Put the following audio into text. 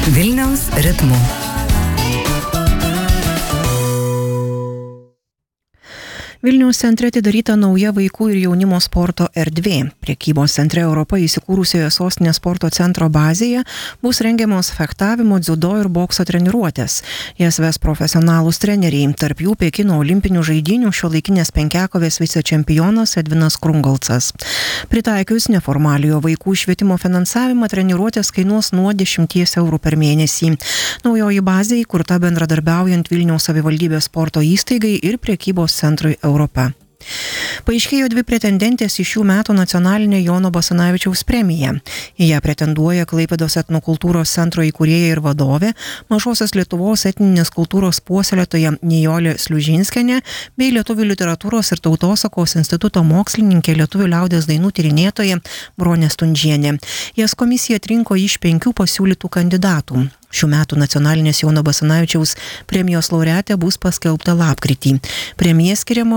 Vilniaus ritmu. Vilniaus centre atidaryta nauja vaikų ir jaunimo sporto erdvė. Prekybos centre Europa įsikūrusioje sostinės sporto centro bazėje bus rengiamos fechtavimo, dziudo ir bokso treniruotės. Jas ves profesionalūs treneriai, tarp jų Pekino olimpinių žaidynių šiuolaikinės penkiakovės vicečempionas Edvinas Krungolcas. Pritaikius neformaliojo vaikų švietimo finansavimą, treniruotės kainuos nuo 10 eurų per mėnesį. Naujoji bazė įkurta bendradarbiaujant Vilniaus savivaldybės sporto įstaigai ir prekybos centrui Europa. Paaiškėjo 2 pretendentės į šių metų nacionalinę Jono Basanavičiaus premiją. Į ją pretenduoja Klaipėdos etnokultūros centro įkūrėja ir vadovė, Mažosios Lietuvos etninės kultūros puoselėtoja Nijolė Sliužinskienė bei Lietuvių literatūros ir tautosakos instituto mokslininkė Lietuvių liaudies dainų tyrinėtoja Bronė Stundžienė. Jas komisija atrinko iš 5 pasiūlytų kandidatų. Šių metų nacionalinės Jono Basanavičiaus premijos laureatė bus paskelbta lapkritį. Premija skiriama